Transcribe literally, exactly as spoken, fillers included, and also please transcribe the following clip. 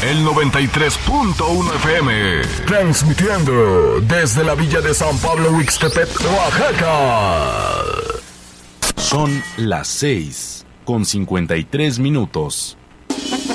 el noventa y tres punto uno F M. Transmitiendo desde la villa de San Pablo Huixtepec, Oaxaca. Son las seis con cincuenta y tres minutos.